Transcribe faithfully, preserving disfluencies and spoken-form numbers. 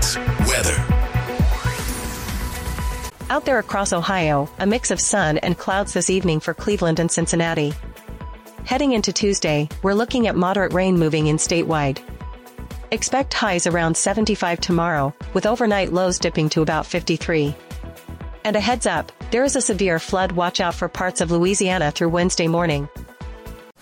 Sports weather. Out there across Ohio, a mix of sun and clouds this evening for Cleveland and Cincinnati. Heading into Tuesday, we're looking at moderate rain moving in statewide. Expect highs around seventy-five tomorrow, with overnight lows dipping to about fifty-three. And a heads up, there is a severe flood watch out for parts of Louisiana through Wednesday morning.